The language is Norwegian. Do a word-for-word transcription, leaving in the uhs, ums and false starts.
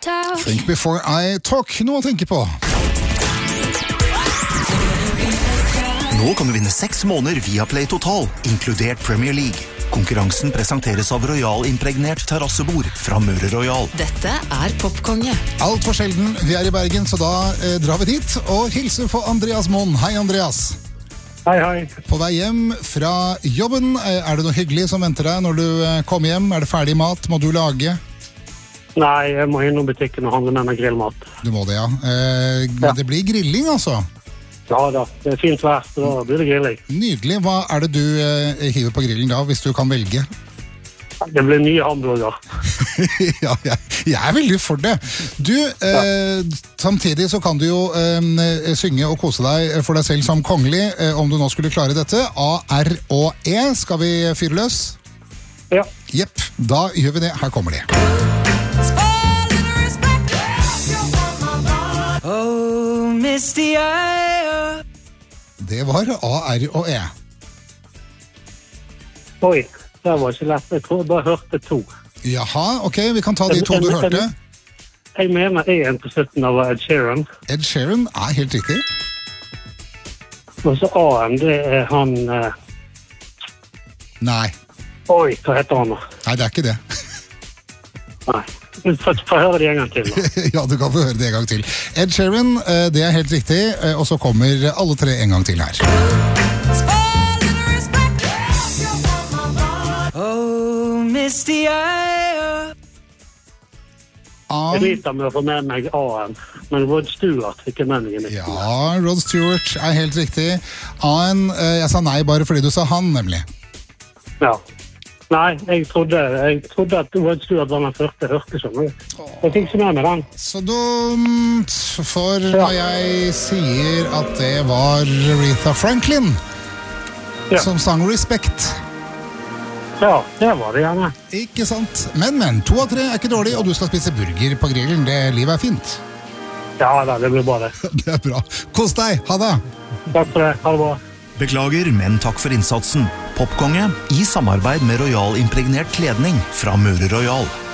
talk. Think before I talk. Noe å tenke på. Nå kan du vinne seks måneder via Play Total, inkludert Premier League. Konkurransen presenteres av Royal impregnert terrassebord fra Møre Royal. Dette er Popkonge. Alt for sjelden. Vi er i Bergen, så da eh, drar vi dit og hilser på Andreas Moen. Hei, Andreas. Hei, hei. På vei hjem fra jobben, eh, er det noe hyggelig som venter deg når du eh, kommer hjem? Er det ferdig mat? Må du lage? Nei, jeg må innom butikken og handle med meg grillmat. Du må det, ja. Eh, men Ja. det blir grilling, altså. Ja da, det er fint vær, så da blir det grilling. Nydelig. Hva er det du eh, hiver på grillen da, hvis du kan velge? Det blir nye hamburger. Ja, jeg, jeg er veldig for det. Du, eh, samtidig så kan du jo eh, synge og kose deg for deg selv som kongelig, eh, om du nå skulle klare dette. A, R og E. Skal vi fyre løs? Ja. Jepp, da gjør vi det. Her kommer de. Oh, misty eye. Det var A, R og E. Oi, det var ikke lett. Jeg tror jeg bare hørte to. Jaha, ok, vi kan ta de to du hørte. Jeg mener en på slutten av Ed Sheeran. Ed Sheeran er helt riktig. Og så A-en, det er han... Eh... Nei, Oi, hva heter han da? nei, det er ikke det. Nei. Få få høre det en gang til da. Ja, du kan få høre det en gang til. Ed Sheeran, eh, det er helt riktig, eh, og så kommer alle tre en gang til her. Oh, misty eye. Jeg An, sliter med å få med meg A-en, men Rod Stewart fikk jeg med meg i mitt. ja, Rod Stewart er helt riktig. An, eh, jeg sa nei bare fordi du sa han, nemlig. Ja. Nei, jeg trodde, jeg trodde at Rod Stewart var den første jeg hørte sånn. Jeg fikk ikke med meg den. Så dumt, for når jeg sier at det var Aretha Franklin Ja. som sang Respect. Ja, det var det gjerne. Ikke sant? Men, men, to av tre er ikke dårlig, og du skal spise burger på grillen. Det livet er fint. Ja, da, det blir bra det. Det er bra. Kos deg. Ha det. Takk for det. Ha det bra. Beklager, men takk for innsatsen. Popkonge i samarbeid med Royal impregnert kledning fra Møre Royal.